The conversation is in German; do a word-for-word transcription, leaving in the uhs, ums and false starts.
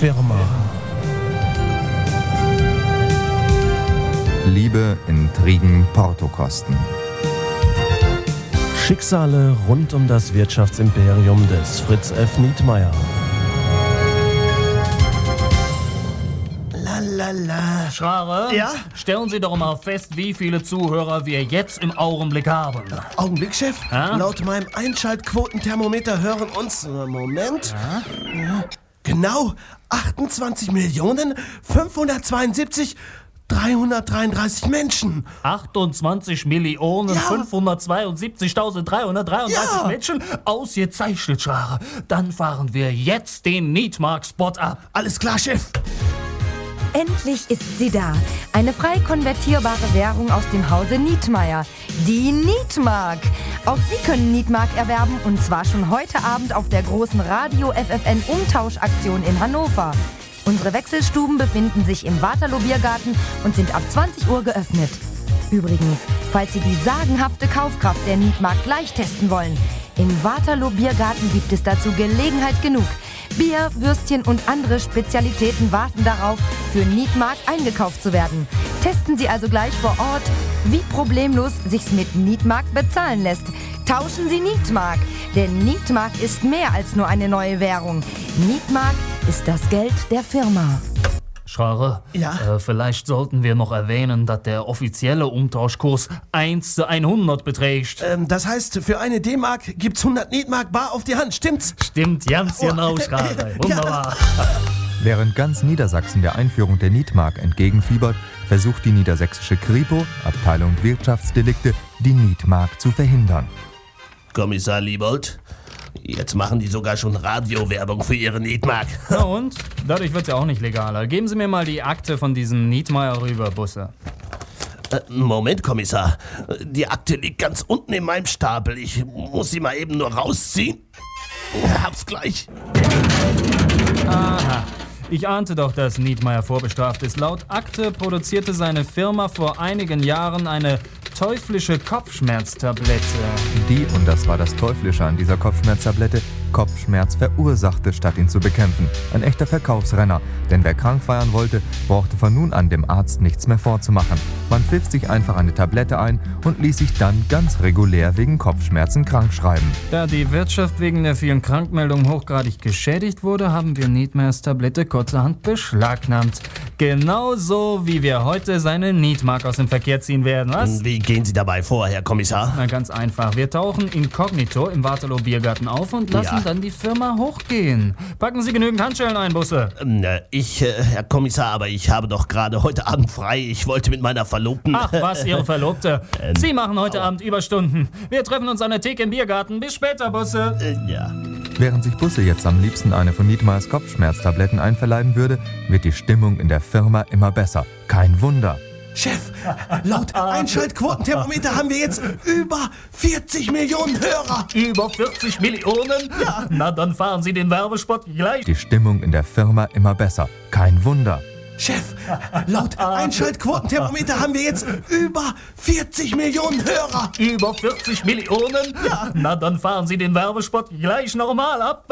Firma. Liebe, Intrigen, Portokosten. Schicksale rund um das Wirtschaftsimperium des Fritz F. Nietmeyer. Lalala. Schrare, Ja? stellen Sie doch mal fest, wie viele Zuhörer wir jetzt im Augenblick haben. Augenblick, Chef. Ja? Laut meinem Einschaltquotenthermometer hören uns... äh, Moment. Ja. Genau achtundzwanzig Millionen fünfhundertzweiundsiebzig dreihundertdreiunddreißig Menschen. achtundzwanzig Millionen Ja. fünfhundertzweiundsiebzigtausenddreihundertdreiunddreißig Ja. Menschen? Ausgezeichnet, Schrare. Dann fahren wir jetzt den Nietmark-Spot ab. Alles klar, Chef. Endlich ist sie da. Eine frei konvertierbare Währung aus dem Hause Nietmeyer. Die Nietmark. Auch Sie können Nietmark erwerben und zwar schon heute Abend auf der großen Radio-F F N-Umtauschaktion in Hannover. Unsere Wechselstuben befinden sich im Waterloo Biergarten und sind ab zwanzig Uhr geöffnet. Übrigens, falls Sie die sagenhafte Kaufkraft der Nietmark gleich testen wollen, im Waterloo Biergarten gibt es dazu Gelegenheit genug. Bier, Würstchen und andere Spezialitäten warten darauf, für Nietmark eingekauft zu werden. Testen Sie also gleich vor Ort, wie problemlos sich's mit Nietmark bezahlen lässt. Tauschen Sie Nietmark, denn Nietmark ist mehr als nur eine neue Währung. Nietmark ist das Geld der Firma. Schrare, Ja? äh, vielleicht sollten wir noch erwähnen, dass der offizielle Umtauschkurs eins zu hundert beträgt. Ähm, das heißt, für eine D-Mark gibt's hundert Nietmark bar auf die Hand, stimmt's? Stimmt, ganz Oh. genau, Schrare. Wunderbar. Während ganz Niedersachsen der Einführung der Nietmark entgegenfiebert, versucht die niedersächsische Kripo, Abteilung Wirtschaftsdelikte, die Nietmark zu verhindern. Kommissar Liebold, jetzt machen die sogar schon Radiowerbung für ihre Nietmark. Na und? Dadurch wird's ja auch nicht legaler. Geben Sie mir mal die Akte von diesem Nietmeyer rüber, Busse. Äh, Moment, Kommissar. Die Akte liegt ganz unten in meinem Stapel. Ich muss sie mal eben nur rausziehen. Hab's gleich. Aha. Ich ahnte doch, dass Nietmeyer vorbestraft ist. Laut Akte produzierte seine Firma vor einigen Jahren eine teuflische Kopfschmerztablette. Die, und das war das Teuflische an dieser Kopfschmerztablette, Kopfschmerz verursachte, statt ihn zu bekämpfen. Ein echter Verkaufsrenner, denn wer krank feiern wollte, brauchte von nun an dem Arzt nichts mehr vorzumachen. Man pfiff sich einfach eine Tablette ein und ließ sich dann ganz regulär wegen Kopfschmerzen krankschreiben. Da die Wirtschaft wegen der vielen Krankmeldungen hochgradig geschädigt wurde, haben wir Nietmeyers Tablette kurzerhand beschlagnahmt. Genauso wie wir heute seine Nietmark aus dem Verkehr ziehen werden, was? Wie gehen Sie dabei vor, Herr Kommissar? Na, ganz einfach. Wir tauchen inkognito im Waterloo Biergarten auf und lassen Ja. dann die Firma hochgehen. Packen Sie genügend Handschellen ein, Busse. Ähm, äh, Ich, äh, Herr Kommissar, aber ich habe doch gerade heute Abend frei. Ich wollte mit meiner Verlobten... Ach was, Ihre Verlobte. Ähm, Sie machen heute Abend Überstunden. Wir treffen uns an der Theke im Biergarten. Bis später, Busse. Äh, ja. Während sich Busse jetzt am liebsten eine von Nietmeyers Kopfschmerztabletten einverleiben würde, wird die Stimmung in der Firma immer besser. Kein Wunder. Chef, laut Einschaltquotenthermometer haben wir jetzt über vierzig Millionen Hörer. Über vierzig Millionen? Ja. Na, dann fahren Sie den Werbespot gleich. Die Stimmung in der Firma immer besser. Kein Wunder. Chef, laut Einschaltquotenthermometer haben wir jetzt über vierzig Millionen Hörer. Über vierzig Millionen? Ja. Na, dann fahren Sie den Werbespot gleich nochmal ab.